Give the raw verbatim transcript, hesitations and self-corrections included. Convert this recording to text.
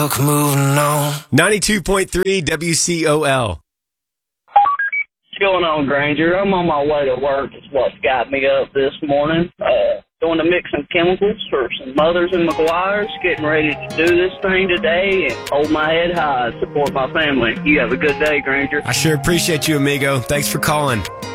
Look, moving on. ninety-two point three W C O L. What's going on, Granger? I'm on my way to work. It's what got me up this morning. Uh, going to mix some chemicals for some Mothers and McGuire's. Getting ready to do this thing today and hold my head high and support my family. You have a good day, Granger. I sure appreciate you, amigo. Thanks for calling.